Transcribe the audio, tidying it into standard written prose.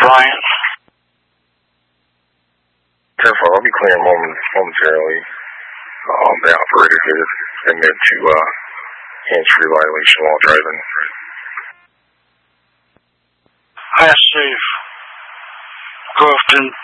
Brian. Careful, I'll be clearing momentarily. The operator here admit to hands-free violation while driving. I safe. Grafton